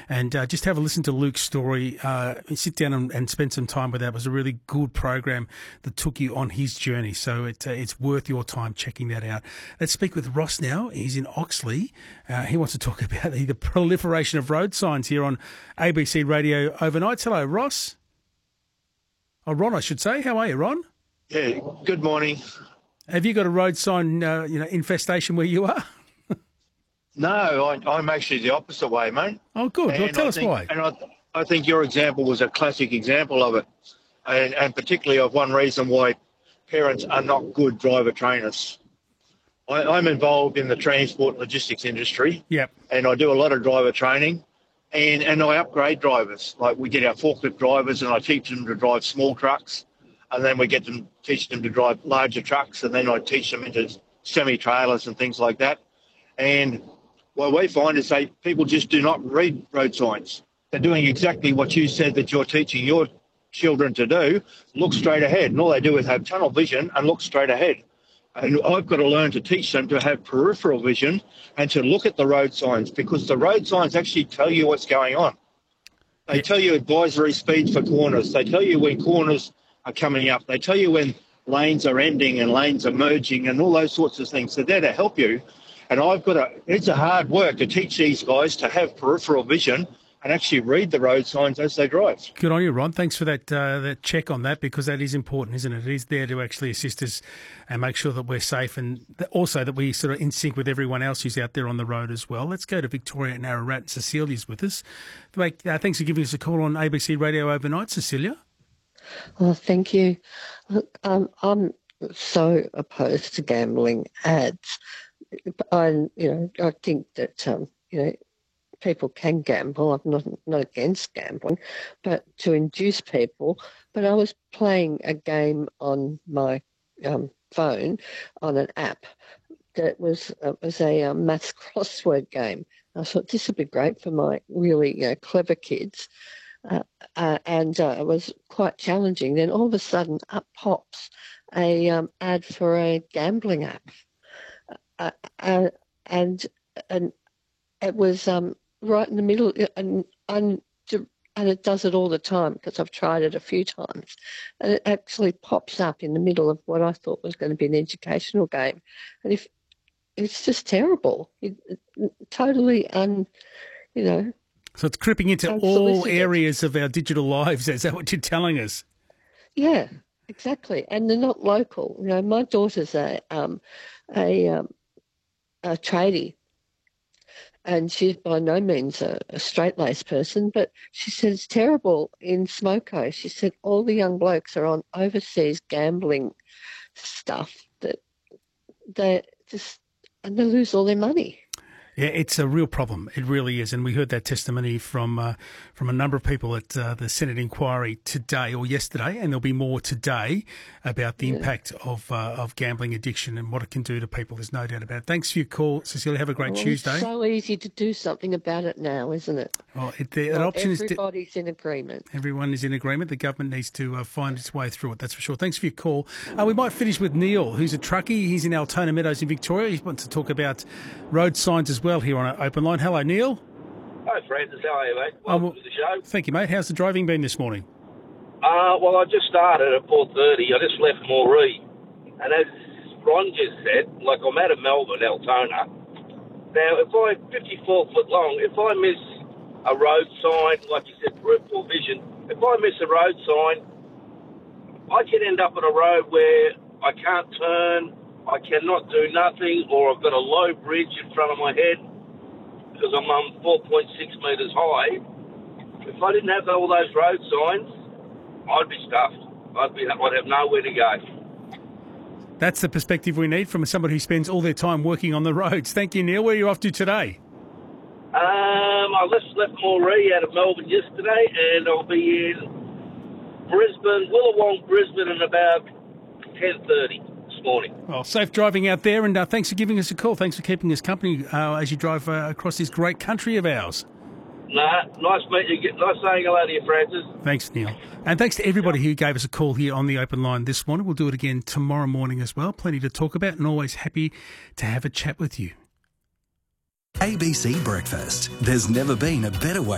And just have a listen to Luke's story. Sit down and spend some time with that. It was a really good program that took you on his journey. So it's worth your time checking that out. Let's speak with Ross now. He's in Oxley. He wants to talk about the proliferation of road signs here on ABC Radio overnights. Hello, Ross. Oh, Ron, I should say. How are you, Ron? Yeah, good morning. Have you got a road sign, infestation where you are? No, I'm actually the opposite way, mate. Oh, good. Well, tell us why. And I think your example was a classic example of it, and particularly of one reason why parents are not good driver trainers. I'm involved in the transport logistics industry, Yep. and I do a lot of driver training, and I upgrade drivers. Like we get our forklift drivers, and I teach them to drive small trucks, and then we teach them to drive larger trucks, and then I teach them into semi-trailers and things like that. And what we find is people just do not read road signs. They're doing exactly what you said that you're teaching your children to do, look straight ahead. And all they do is have tunnel vision and look straight ahead. And I've got to learn to teach them to have peripheral vision and to look at the road signs, because the road signs actually tell you what's going on. They tell you advisory speeds for corners. They tell you when corners are coming up. They tell you when lanes are ending and lanes are merging and all those sorts of things. They're there to help you. And it's a hard work to teach these guys to have peripheral vision and actually read the road signs as they drive. Good on you, Ron. Thanks for that check on that, because that is important, isn't it? It is there to actually assist us and make sure that we're safe, and also that we sort of in sync with everyone else who's out there on the road as well. Let's go to Victoria and Ararat. Cecilia's with us. Thanks for giving us a call on ABC Radio overnight, Cecilia. Well, thank you. Look, I'm so opposed to gambling ads. I think that people can gamble. I'm not against gambling, but to induce people. But I was playing a game on my phone on an app that was a maths crossword game. I thought this would be great for my really clever kids. And it was quite challenging. Then all of a sudden, up pops a ad for a gambling app, and it was right in the middle, and it does it all the time because I've tried it a few times, and it actually pops up in the middle of what I thought was going to be an educational game, and if it's just terrible, totally So it's creeping into all areas of our digital lives. Is that what you're telling us? Yeah, exactly. And they're not local. My daughter's a tradie, and she's by no means a straight-laced person, but she said it's terrible in Smoko. She said all the young blokes are on overseas gambling stuff that they lose all their money. Yeah, it's a real problem. It really is. And we heard that testimony from a number of people at the Senate inquiry today or yesterday, and there'll be more today about the impact of gambling addiction and what it can do to people. There's no doubt about it. Thanks for your call, Cecilia. Have a great Tuesday. It's so easy to do something about it now, isn't it? Well, everybody's in agreement. Everyone is in agreement. The government needs to find its way through it, that's for sure. Thanks for your call. We might finish with Neil, who's a truckie. He's in Altona Meadows in Victoria. He wants to talk about road signs as well here on our open line. Hello, Neil. Hi, Francis. How are you, mate? Welcome to the show. Thank you, mate. How's the driving been this morning? Well, I just started at 4:30. I just left Moree. And as Ron just said, I'm out of Melbourne, Altona. Now, if I'm 54 foot long, if I miss a road sign, like you said, peripheral vision, if I miss a road sign, I can end up on a road where I can't turn, I cannot do nothing, or I've got a low bridge in front of my head because I'm 4.6 metres high. If I didn't have all those road signs, I'd be stuffed. I'd have nowhere to go. That's the perspective we need from somebody who spends all their time working on the roads. Thank you, Neil. Where are you off to today? I left Moree out of Melbourne yesterday, and I'll be in Willawong, Brisbane, in about 10:30 this morning. Well, safe driving out there, and thanks for giving us a call. Thanks for keeping us company as you drive across this great country of ours. Nice meeting you. Nice saying hello to you, Francis. Thanks, Neil. And thanks to everybody who gave us a call here on the open line this morning. We'll do it again tomorrow morning as well. Plenty to talk about, and always happy to have a chat with you. ABC Breakfast. There's never been a better way